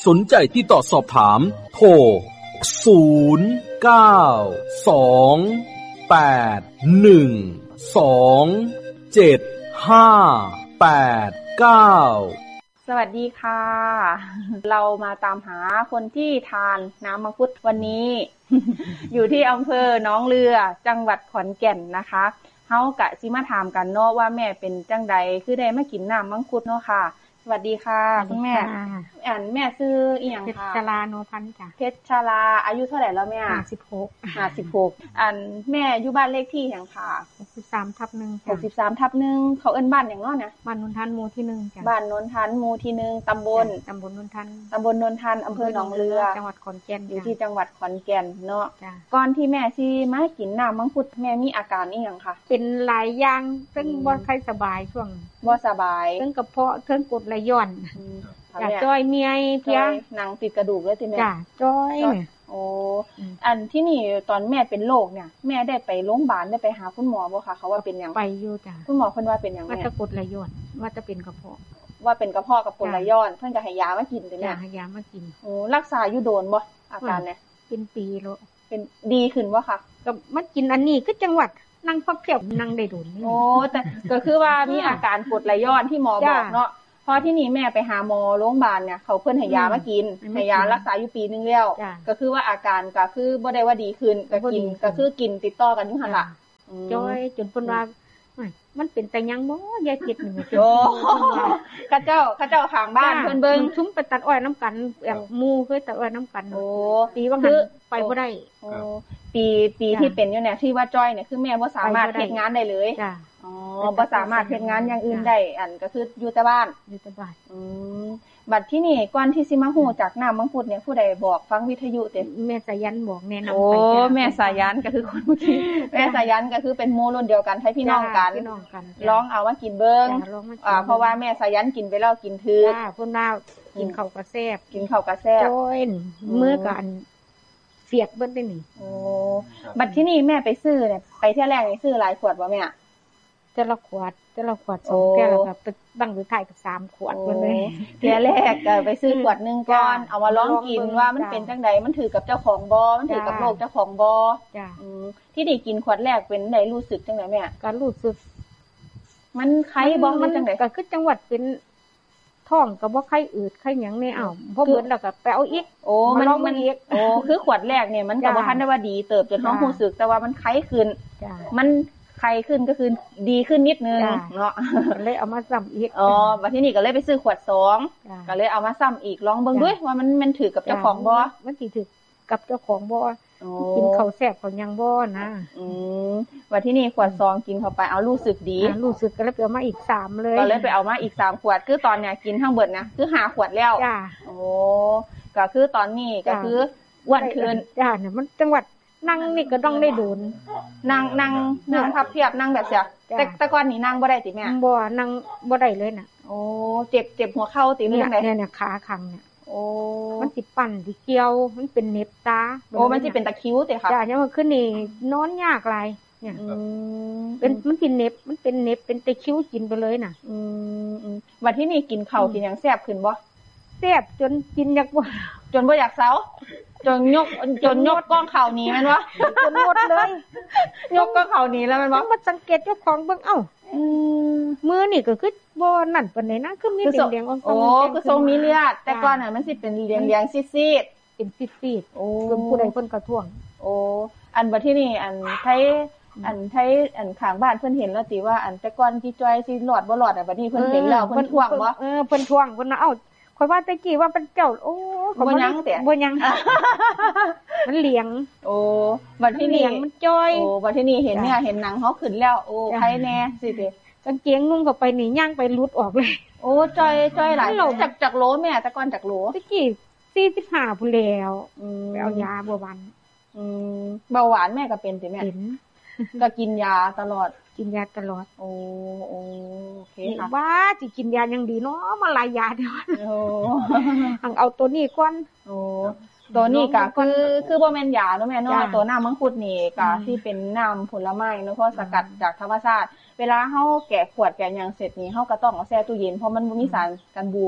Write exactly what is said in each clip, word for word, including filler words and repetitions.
สนใจติดต่อสอบถามโทรศูนย์ เก้า สอง แปด หนึ่ง สอง เจ็ด ห้า แปด เก้าสวัสดีค่ะเรามาตามหาคนที่ทานน้ำมังคุดวันนี้ อยู่ที่อำเภอหนองเรือจังหวัดขอนแก่นนะคะเฮากะสิมาถามกันเนาะว่าแม่เป็นจังใดคือได้มากินน้ำมังคุดเนาะค่ะสวัสดีค่ะคุณแม่อันแม่ชื่ออีหยังคะเพชรชลาโนพันธ์จ้ะเพชรชลาอายุเท่าไหร่แล้วแม่ห้าสิบหกห้าสิบหกอันแม่อยู่บ้านเลขที่หยังค่ะหกสิบสามทับหนึ่งจ้ะหกสิบสามทับหนึ่งเขาเอิ้นบ้านหยังเนาะเนี่ยบ้านนนทันหมู่ที่หนึ่งจ้ะบ้านนนทันหมู่ที่หนึ่งตำบลตำบลนนทันตำบลนนทันอำเภอหนองเรือจังหวัดขอนแก่นอยู่ที่จังหวัดขอนแก่นเนาะจ้ะก่อนที่แม่สิมากินน้ำมังคุดแม่มีอาการอีหยังคะเป็นหลายอย่างซึ่งบ่ค่อยสบายช่วงบ่สบายซึ่งกระเพาะซึ่งกรดไหลย้อนจ้ะจ้อยเมียเพียหนังติดกระดูกแล้วติแม่จ้ะจ้อยโอ้อันที่นี่ตอนแม่เป็นโรคเนี่ยแม่ได้ไปโรงพยาบาลได้ไปหาคุณหมอบ่คะเขาว่าเป็นหยังไปอยู่จ้ะคุณหมอเพิ่นว่าเป็นหยังแม่ว่าจะกรดไหลย้อนว่าจะเป็นกระเพาะว่าเป็นกระเพาะกับกรดไหลย้อนเพิ่นก็ให้ยามากินติแม่จ้ะให้ยามากินโอ้รักษาอยู่โดนบ่อาการเนี่ยเป็นปีแล้วเป็นดีขึ้นบ่คะก็มากินอันนี้คือจังหวัดนั่งพักเพียบนั่งได้โดนโอ้แต่ก็คือว่ามีอาการกรดไหลย้อนที่หมอบอกเนาะพอที่นี่แม่ไปหาหมอโรงพยาบาลเนี่ยเขาเพิ่นให้ยามากินให้ยารักษาอยู่ปีนึงแล้วก็คือว่าอาการก็คือบ่ได้ว่าดีขึ้นก็กินก็คือกินติดต่อกันอยู่หั่นล่ะจ้อยจนเพิ่นว่ามันเป็นแต่ยังบ่ยายคิดนี่โอ้ข้าเจ้าข้าเจ้าข้างบ้านเพิ่นเบิ่งชุมไปตัดอ้อยน้ำกันแบบหมู่เคยตัดอ้อยน้ำกันโอ้ปีว่าคือไปบ่ได้โอ้ปีปีที่เป็นอยู่เนี่ยที่ว่าจ้อยเนี่ยคือแม่บ่สามารถเฮ็ดงานได้เลยจ้ะอ๋อบ่สามารถเฮ็ดงานอย่างอื่นได้อันก็คืออยู่แต่บ้านอยู่แต่บ้านอืมบัดที่นี่ก่อนที่สิมาฮู้จักน้ำมังคุดเนี่ยผู้ใดบอกฟังวิทยุเด้แม่สายันบอกแนะนำไปโอ้แม่สายันก็คือคนเมื่อกี้แม่สายันก็คือเป็นหมู่รุ่นเดียวกันให้พี่น้องกันพี่น้องกันลองเอามากินเบิ่งอ่าเพราะว่าแม่สายันกินไปแล้วกินถือจ้าเพิ่นว่ากินข้าวก็แซ่บกินข้าวก็แซ่บจ้อยมื้อกันเสียดเบิ่นได้นี่โอ้บัดที่นี่แม่ไปซื้อเนี่ยไปเที่ยแรกนี่ซื้อหลายขวดบ่แม่แต่ละขวดแต่ละขวดสองแก้วแล้วก็บังสุดท้ายก็สามขวดเพิ่นเลยเที่ยแรกก็ไปซื้อขวดนึงก่อนเอามาลองกินว่ามันเป็นจังได๋มันถือกับเจ้าของบ่มันถือกับโรคเจ้าของบ่จ้ะอืมที่ได้กินขวดแรกเป็นไดรู้สึกจังได๋แม่ก็รู้สึกมันไข้บ่มันจังได๋ก็คือจังหวัดเป็นท้องก็บ่ไข้อืดไข้หยังแน่อ้าวพอเบิดแล้วก็ไปเอาอีกโอ้มันมันอีกโอ้คือขวดแรกเนี่ยมันก็บ่ทันได้ว่าดีเติบจนท้องรู้สึกแต่ว่ามันไข้ขึ้นมันไข้ขึ้นก็คือดีขึ้นนิดนึงเนาะเลยเอามาซ้ำอีกอ๋อบัดทีนี้ก็เลยไปซื้อขวดสองก็เลยเอามาซ้ำอีกลองเบิ่งด้วยว่ามันมันถือกับเจ้าของบ่มันสิถือกับเจ้าของบ่กินข้าวแซ่บข้าวยังบ่นะอืมบัดทีนี้ขวดสองกินเข้าไปเอารู้สึกดีรู้สึกก็เลยไปเอามาอีกสามเลยก็เลยไปเอามาอีกสามขวดคือตอนเนี้ยกินทั้งเบิดนะคือห้าขวดแล้วจ้ะโอ้ก็คือตอนนี้ก็คืออ้วนขึ้นจ้ะเนี่ยมันจังหวัดนั่งนี่ก็ต้องได้โดนนั่งนั่งนั่งพับเพียบนั่งแบบเสียแต่แต่ก่อนนี่นั่งบ่ได้ติแม่บ่นั่งบ่ได้เลยน่ะโอ้เจ็บเจ็บหัวเข่าติมันจังได๋เนี่ยๆขาข้างเนี่ยโอ้มันสิปั่นสิเกี่ยวมันเป็นเน็บตาโอ้มันสิเป็นตะคริวติค่ะจ้ะเนี่ยมันคือนี่นอนยากหลายเนี่ยอืมเป็นมันสิเน็บมันเป็นเน็บเป็นตะคริวกินไปเลยน่ะอืมๆบัดทีนี้กินข้าวกินหยังแซ่บขึ้นบ่แซ่บจนกินอยากบ่จนบ่อยากเซาจนยกจนยกก้องเข่าหนีแม่นบ่จนหมดเลยยกก้องเข่าหนีแล้วแม่นบ่มันสังเกตเจ้าของเบิ่งเอ้าอืมมือนี่ก็คือบ่นั่นปานใดนะคือมีแดงๆอ่อนๆโอ้คือทรงมีเลือดแต่ก่อนน่ะมันสิเป็นเหลืองๆซีดๆเป็นซีดๆโอ้เพิ่นผู้ใดเพิ่นก็ท่วงโอ้อันบัดทีนี้อันไทยอันไทยอันข้างบ้านเพิ่นเห็นแล้วติว่าอันแต่ก่อนที่จ้อยสิรอดบ่รอดอ่ะบัดนี้เพิ่นเห็นแล้วเพิ่นท่วงบ่เออเพิ่นท่วงเพิ่นว่าเอ้าข่อยว่าตะกี้ว่าเป็นเจ้าโอ้บ่ยังแต่บ่ยังมันเหลียงโอ้บัดทีนี้มันจ้อยโอ้บัดทีนี้เห็นเนี่ยเห็นหนังเฮาขึ้นแล้วโอ้ไผแน่สิติกางเกงนุ่งเข้าไปนี่ย่างไปหลุดออกเลยโอ้จ้อยจ้อยหลายจากจากโลแม่แต่ก่อนจากโลตะกี้สี่สิบห้าพุ่นแล้วอืมไปเอายาบ่วันอืมเบาหวานแม่ก็เป็นติแม่เป็นก็กินยาตลอดกินยาตลอดโอ้โอเคค่ะว่าสิกินยายังดีเนาะมาหลายยาเด้อโอ้หังเอาตัวนี้ก่อนโอ้ตัวนี้ก็คือคือบ่แม่นยาเนาะแม่เนาะตัวน้ำมังคุดนี่ก็ที่เป็นน้ำผลไม้เนาะเพราะสกัดจากธรรมชาติเวลาเฮาแกะขวดแกะหยังเสร็จนี่เฮาก็ต้องเอาแช่ตู้เย็นเพราะมันบ่มีสารกันบูดบ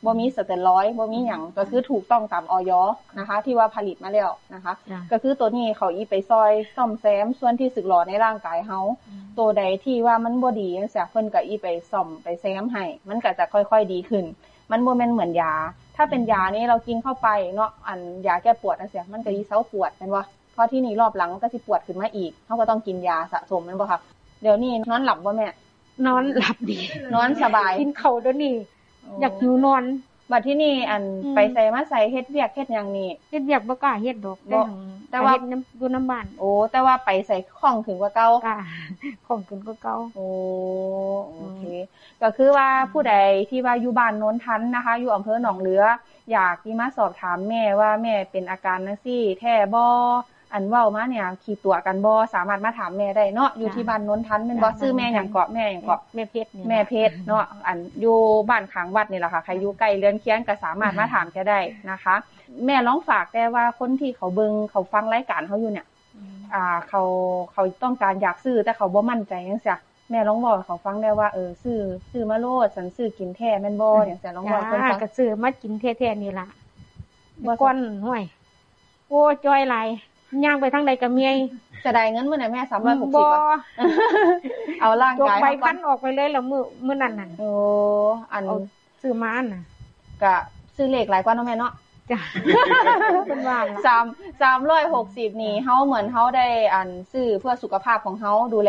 บ่มีสเตียรอยด์บ่มีหยังก็คือถูกต้องตามอย.นะคะที่ว่าผลิตมาแล้วนะคะก็คือตัวนี้เขาอีไปซอยซ่อมแซมส่วนที่สึกหรอในร่างกายเฮาตัวใดที่ว่ามันบ่ดีจังซี่เพิ่นก็อีไปซ่อมไปแซมให้มันก็จะค่อยๆดีขึ้นมันบ่แม่นเหมือนยาถ้าเป็นยานี่เรากินเข้าไปเนาะอันยาแก้ปวดจังซี่มันก็สิเซาปวดแม่นบ่พอที่นี่รอบหลังมันก็สิปวดขึ้นมาอีกเฮาก็ต้องกินยาสะสมแม่นบ่คะเดี๋ยวนี้นอนหลับบ่แม่นอนหลับดีนอนสบายกินข้าวเดี๋ยวนี้อยากหิวนอนบัดที่นี่อันไปใส่มาใส่เฮ็ดเวียกเฮ็ดหยังนี่เฮ็ดเวียกบ่กล้าเฮ็ดดอกบ่แต่ว่าน้ำอยู่น้ำบ้านโอ้แต่ว่าไปใส่คล่องขึ้นกว่าเก่าค่ะคล่องขึ้นกว่าเก่าโอ้โอเคก็คือว่าผู้ใดที่ว่าอยู่บ้านโน้นทันนะคะอยู่อำเภอหนองเรืออยากที่มาสอบถามแม่ว่าแม่เป็นอาการจังซี่แท้บ่อันเว้ามาเนี่ยขี้ตัวกันบ่สามารถมาถามแม่ได้เนาะอยู่ที่บ้านโน้นทันแม่นบ่ชื่อแม่หยังเกาะแม่หยังเกาะแม่เพชรแม่เพชรเนาะอันอยู่บ้านข้างวัดนี่แหละค่ะใครอยู่ใกล้เรือนเคียงก็สามารถมาถามแกได้นะคะแม่ลองฝากแต่ว่าคนที่เขาเบิ่งเขาฟังรายการเฮาอยู่เนี่ยอ่าเขาเขาต้องการอยากซื้อแต่เขาบ่มั่นใจจังซี่แม่ลองเว้าให้เขาฟังได้ว่าเออซื้อซื้อมาโลดฉันซื้อกินแท้แม่นบ่จังซี่ลองเว้าเพิ่นฟังก็ซื้อมากินแท้ๆนี่ล่ะบ่ก่อนห้วยโอ้จ้อยหลายย่างไปทางใดก็เมียจะได้เงินมื้อไหนแม่สามร้อยหกสิบบ่เอาร่างกายไปพันออกไปเลยแล้วมื้อมื้อนั้นน่ะโอ้อันซื้อมาอันน่ะก็ซื้อเลขหลายกว่าเนาะแม่เนาะจ้ะเพิ่นว่าล่ะสาม สามร้อยหกสิบนี่เฮาเหมือนเฮาได้อันซื้อเพื่อสุขภาพของเฮาดู